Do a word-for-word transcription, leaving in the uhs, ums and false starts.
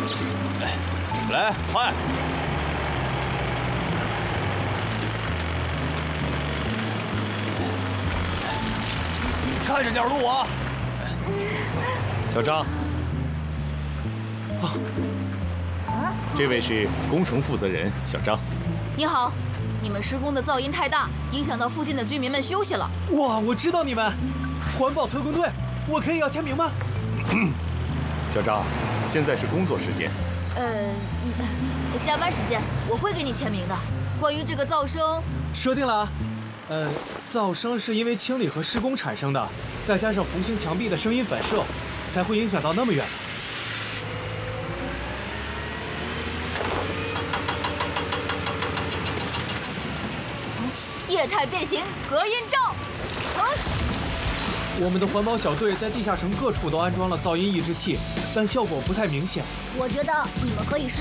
来，快！看着点路啊！ 小张，啊，这位是工程负责人小张。 你好，你们施工的噪音太大，影响到附近的居民们休息了。 哇，我知道你们，环保特工队，我可以要签名吗？ 小张，现在是工作时间。 呃，下班时间我会给你签名的。关于这个噪声， 说定了啊。呃，噪声是因为清理和施工产生的，再加上弧形墙壁的声音反射，才会影响到那么远。 液态变形隔音罩。啊！ 我们的环保小队在地下城各处都安装了噪音抑制器，但效果不太明显。 我觉得你们可以试。